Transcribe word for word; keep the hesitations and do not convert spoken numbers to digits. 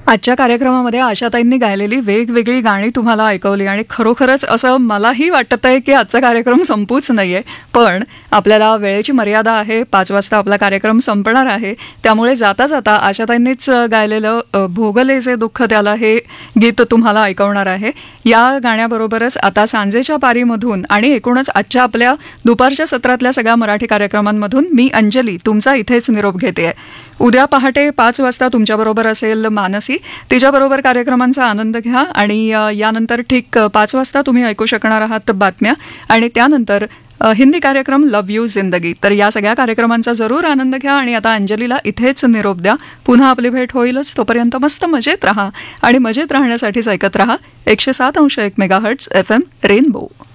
आजच्या कार्यक्रमामध्ये आशाताईंनी गायलेली वेगवेगळी गाणी तुम्हाला ऐकवली आणि खरोखरच असं मलाही वाटत आहे की आजचा कार्यक्रम संपूच नाहीये, पण आपल्याला वेळेची मर्यादा आहे. पाच वाजता आपला कार्यक्रम संपणार आहे, त्यामुळे जाता जाता आशाताईंनीच गायलेलं अ, भोगले जे दुःख त्याला हे गीत तुम्हाला ऐकवणार आहे. या गाण्याबरोबरच आता सांजेच्या पारीमधून आणि एकूणच आजच्या आपल्या दुपारच्या सत्रातल्या सगळ्या मराठी कार्यक्रमांमधून मी अंजली तुमचा इथेच निरोप घेते. उद्या पहाटे पाच वाजता तुमच्याबरोबर असेल मानसी. तिच्याबरोबर कार्यक्रमांचा आनंद घ्या आणि अ, यानंतर ठीक अ, पाच वाजता तुम्ही ऐकू शकणार आहात बातम्या आणि त्यानंतर अ, हिंदी कार्यक्रम लव यू जिंदगी. तर या सगळ्या कार्यक्रमांचा जरूर आनंद घ्या आणि आता अंजलीला इथेच निरोप द्या. पुन्हा आपली भेट होईलच, तोपर्यंत मस्त मजेत राहा आणि मजेत राहण्यासाठीच ऐकत राहा एकशे सात अंश एक मेगाहर्ट्झ एफ एम रेनबो.